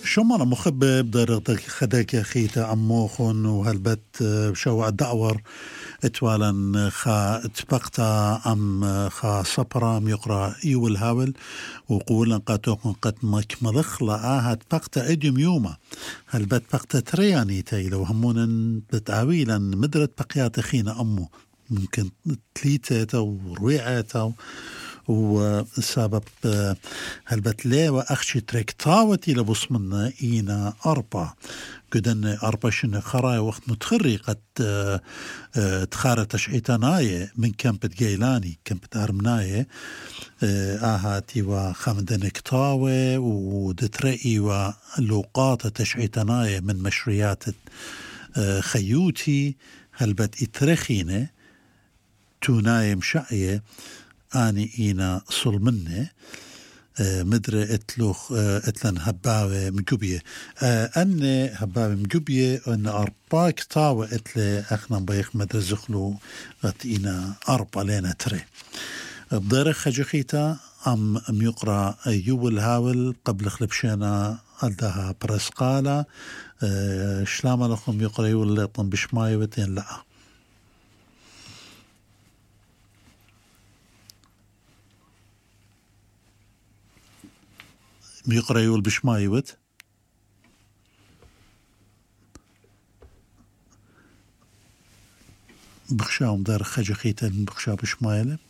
شو ما أنا مخب بدرتك خدك يا خيتا عموخن وهالبت شو الدعور اتوالا خا اتبقتا عم خا صبرا يقرا يول هاول وقولا قاتوكن قد مك مضخلا اتبقتا اديم يوما هالبت بقتا ترياني تايلو همونا بتعويلا مدرت بقيات خينا امو ممكن تليتا ورويعتا وسبب هالبتلي وأخشي تركتاوتي لبص منا إينا أربع قدن أربع شن خراي وقت متخري قد تخارة تشعيتاناية من كامبت جيلاني كامبت أرمناية آهاتي وخمدن كتاوة ودترئي ولوقات تشعيتاناية من مشريات خيوتي هالبت إترخينة توناية مشعية آني إينا صلمنة مدري اتلوخ اتلن هباوة مجوبية أني هباوة مجوبية أن أرباك طاوة اتلي أخنا بيخ مدري زخلو غت إينا أربا لينا تري بدارخ خجخيتا أم يقرأ يول هاول قبل خلبشينا أدها برسقالة شلام لكم يقرأ يول لطن بشماي وتين لا يقرأ يول بشمايوت بخشاهم دار خجخيتا بخشا بشمايلة